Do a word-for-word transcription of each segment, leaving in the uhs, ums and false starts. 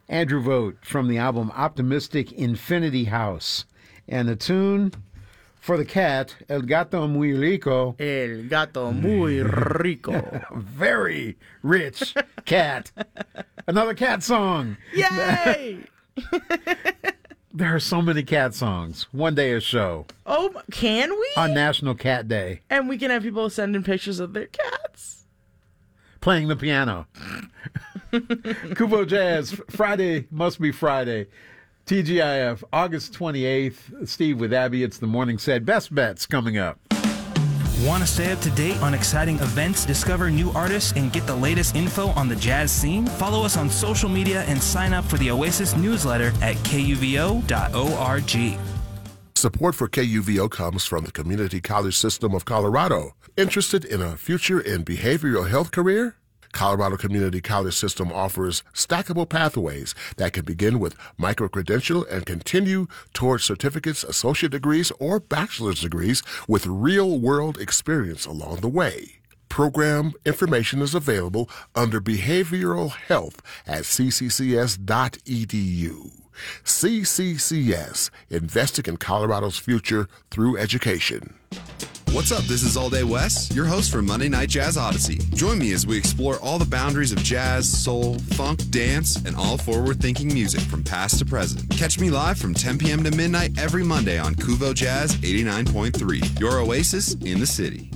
Andrew Vogt from the album Optimistic Infinity House. And the tune for the cat, El Gato Muy Rico. El Gato Muy Rico. Very rich cat. Another cat song. Yay! There are so many cat songs. One day a show. Oh, can we? On National Cat Day. And we can have people send in pictures of their cats. Playing the piano. Kuvo Jazz, Friday must be Friday. T G I F, August twenty-eighth. Steve with Abby, it's the morning set. Best bets coming up. Want to stay up to date on exciting events, discover new artists, and get the latest info on the jazz scene? Follow us on social media and sign up for the Oasis newsletter at K U V O dot org. Support for K U V O comes from the Community College System of Colorado. Interested in a future in behavioral health career? Colorado Community College System offers stackable pathways that can begin with micro-credential and continue towards certificates, associate degrees, or bachelor's degrees with real-world experience along the way. Program information is available under Behavioral Health at c c c s dot e d u. C C C S, investing in Colorado's future through education. What's up? This is All Day Wes, your host for Monday Night Jazz Odyssey. Join me as we explore all the boundaries of jazz, soul, funk, dance, and all forward-thinking music from past to present. Catch me live from ten p.m. to midnight every Monday on Kuvo Jazz eighty-nine point three, your oasis in the city.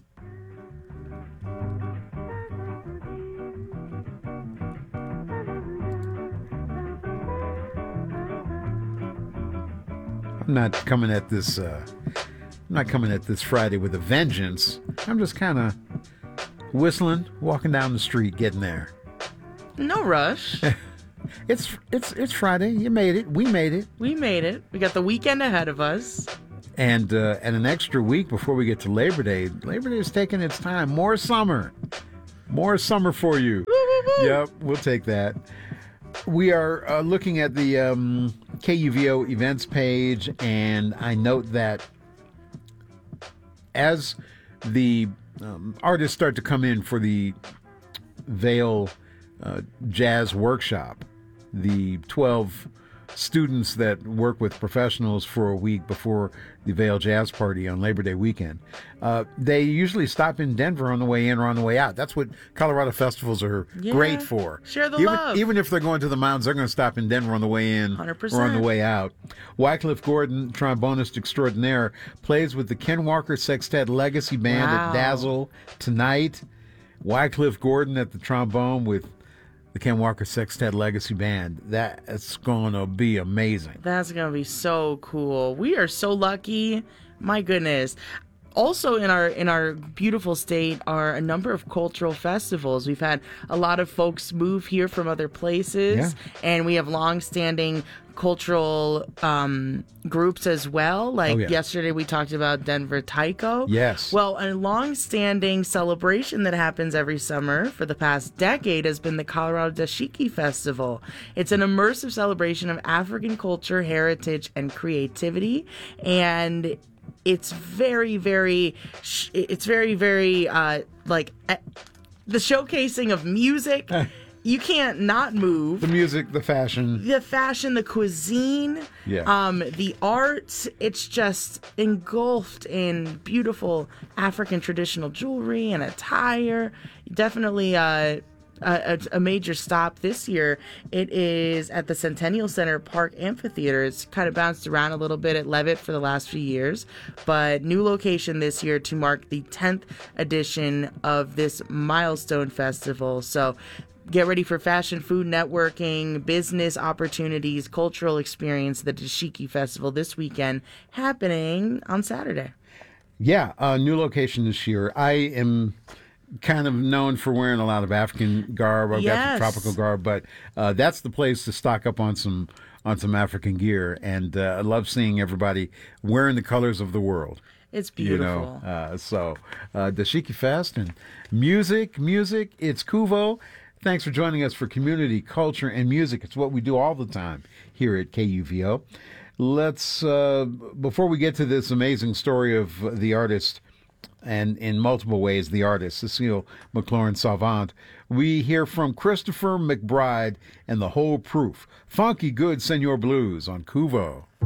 I'm not coming at this... Uh... I'm not coming at this Friday with a vengeance. I'm just kind of whistling, walking down the street, getting there. No rush. it's it's it's Friday. You made it. We made it. We made it. We got the weekend ahead of us. And uh, and an extra week before we get to Labor Day. Labor Day is taking its time. More summer. More summer for you. Woo, woo, woo. Yep, we'll take that. We are uh, looking at the um, K U V O events page, and I note that as the um, artists start to come in for the Vail uh, Jazz Workshop, the twelve students that work with professionals for a week before the Vail Jazz Party on Labor Day weekend, uh, they usually stop in Denver on the way in or on the way out. That's what Colorado festivals are yeah, great for. Share the even, love. Even if they're going to the mountains, they're going to stop in Denver on the way in one hundred percent. or on the way out. Wycliffe Gordon, trombonist extraordinaire, plays with the Ken Walker Sextet Legacy Band wow. at Dazzle tonight. Wycliffe Gordon at the trombone with the Ken Walker Sextet Legacy Band. That's going to be amazing. That's going to be so cool. We are so lucky. My goodness. Also in our in our beautiful state are a number of cultural festivals. We've had a lot of folks move here from other places, yeah. and we have long-standing cultural um, groups as well. Like oh, yeah. yesterday we talked about Denver Taiko. Yes. Well, a long-standing celebration that happens every summer for the past decade has been the Colorado Dashiki Festival. It's an immersive celebration of African culture, heritage, and creativity, and it's very, very, it's very, very, uh, like, uh, the showcasing of music. You can't not move. The music, the fashion. The fashion, the cuisine, yeah. um, the art. It's just engulfed in beautiful African traditional jewelry and attire. Definitely uh, a, a major stop this year. It is at the Centennial Center Park Amphitheater. It's kind of bounced around a little bit at Levitt for the last few years, but new location this year to mark the tenth edition of this milestone festival. So get ready for fashion, food, networking, business opportunities, cultural experience, the Dashiki Festival this weekend, happening on Saturday. Yeah, a new location this year. I am kind of known for wearing a lot of African garb. I've yes. got some tropical garb, but uh, that's the place to stock up on some on some African gear. And uh, I love seeing everybody wearing the colors of the world. It's beautiful. You know, uh, so uh, Dashiki Fest and music, music. It's Kuvo. Thanks for joining us for community, culture, and music. It's what we do all the time here at K U V O. Let's, uh, before we get to this amazing story of the artist and in multiple ways, the artist, Cecile McLaurin-Salvant. We hear from Christopher McBride and the Whole Proof. Funky Good Senor Blues on Kuvo.